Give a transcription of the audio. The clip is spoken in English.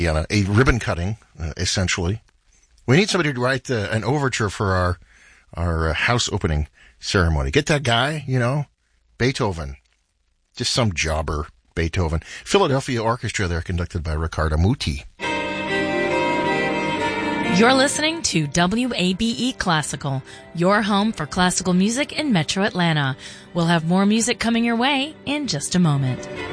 on a ribbon cutting, essentially. We need somebody to write an overture for our house opening ceremony. Get that guy, Beethoven. Just some jobber, Beethoven. Philadelphia Orchestra there, conducted by Riccardo Muti. You're listening to WABE Classical, your home for classical music in Metro Atlanta. We'll have more music coming your way in just a moment.